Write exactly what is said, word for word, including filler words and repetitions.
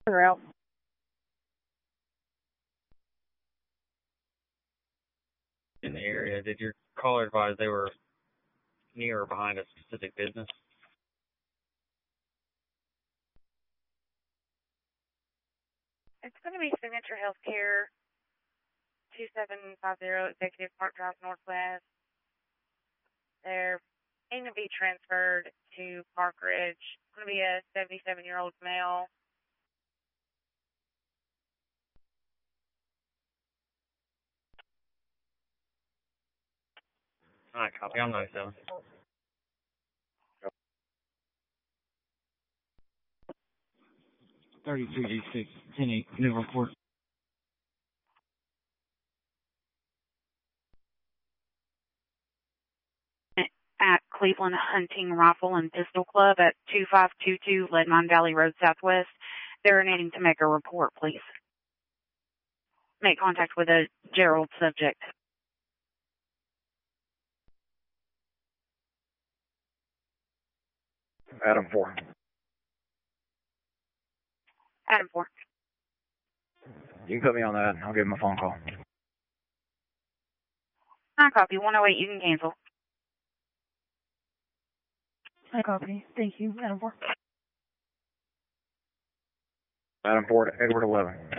Route. In the area, did your caller advise they were near or behind a specific business? It's going to be Signature Healthcare, two seven five zero Executive Park Drive, Northwest. They're going to be transferred to Park Ridge. It's going to be a seventy-seven-year-old male. All right, copy. I'm ninety-seven. thirty-three eighty-six, ten eight, new report. At Cleveland Hunting Rifle and Pistol Club at two five two two Leadmine Valley Road Southwest. They're needing to make a report, please. Make contact with a Gerald subject. Adam four. Adam four. You can put me on that. I'll give him a phone call. I copy. one oh eight, you can cancel. I copy. Thank you, Adam four. Adam four to Edward eleven.